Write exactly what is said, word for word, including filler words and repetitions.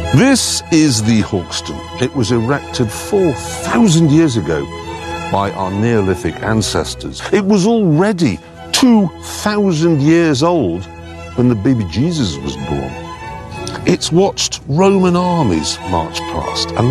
This is the Hawkston. It was erected four thousand years ago by our Neolithic ancestors. It was already two thousand years old when the baby Jesus was born. It's watched Roman armies march past and